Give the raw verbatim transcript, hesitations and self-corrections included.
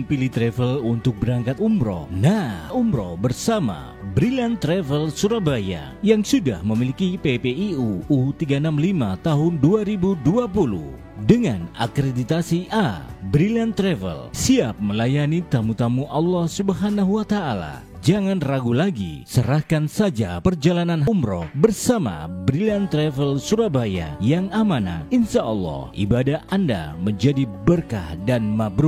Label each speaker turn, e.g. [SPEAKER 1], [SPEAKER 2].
[SPEAKER 1] pilih travel untuk berangkat umroh? Nah, umroh bersama Brilliant Travel Surabaya yang sudah memiliki P P I U U tiga enam lima tahun dua ribu dua puluh. Dengan akreditasi A, Brilliant Travel siap melayani tamu-tamu Allah Subhanahu wa Ta'ala. Jangan ragu lagi, serahkan saja perjalanan umroh bersama Brilliant Travel Surabaya yang amanah. Insya Allah ibadah Anda menjadi berkah dan mabrur.